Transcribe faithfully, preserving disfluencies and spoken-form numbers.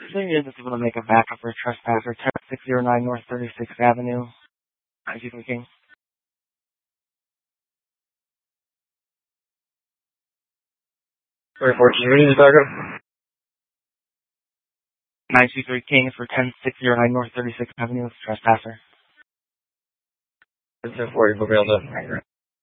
Presume you're able to make a backup for trespasser, six oh nine North thirty-sixth Avenue. As you can. Sorry, fourteen minutes backup. nine two three King for ten six oh nine North thirty-sixth Avenue, trespasser. ten forty, put me on the